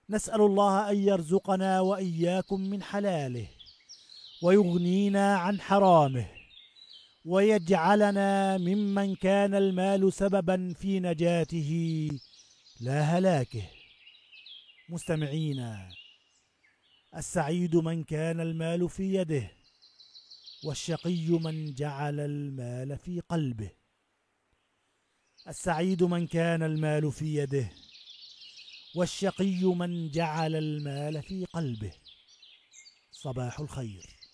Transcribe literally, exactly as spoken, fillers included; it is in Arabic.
نسأل الله أن يرزقنا وإياكم من حلاله، ويغنينا عن حرامه، ويجعلنا ممن كان المال سببا في نجاته لا هلاكه. مستمعينا، السعيد من كان المال في يده، والشقي من جعل المال في قلبه. السعيد من كان المال في يده، والشقي من جعل المال في قلبه. صباح الخير.